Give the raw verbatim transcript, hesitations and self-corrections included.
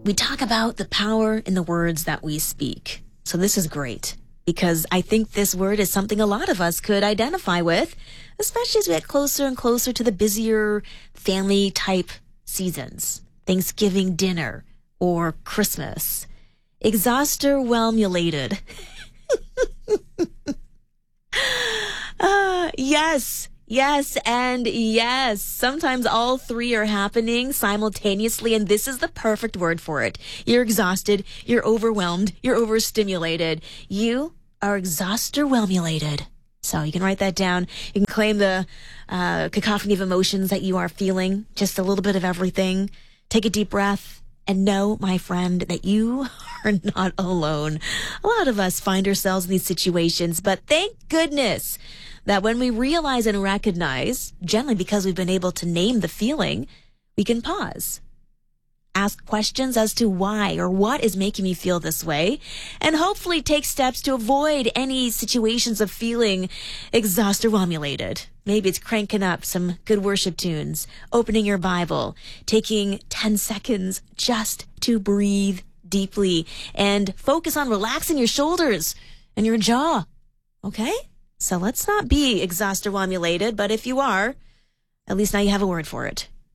we talk about the power in the words that we speak. So this is great because I think this word is something a lot of us could identify with, especially as we get closer and closer to the busier family type seasons, Thanksgiving dinner or Christmas. Exhauster-whelmulated. uh, yes. Yes, and yes, sometimes all three are happening simultaneously, and this is the perfect word for it. You're exhausted, you're overwhelmed, you're overstimulated. You are exhauster-whelmulated. So you can write that down. You can claim the uh, cacophony of emotions that you are feeling, just a little bit of everything. Take a deep breath and know, my friend, that you are not alone. A lot of us find ourselves in these situations, but thank goodness that when we realize and recognize, generally because we've been able to name the feeling, we can pause. Ask questions as to why or what is making me feel this way, and hopefully take steps to avoid any situations of feeling exhauster-whelmulated. Maybe it's cranking up some good worship tunes, opening your Bible, taking ten seconds just to breathe deeply and focus on relaxing your shoulders and your jaw. Okay? So let's not be exhauster-whelmulated, but if you are, at least now you have a word for it.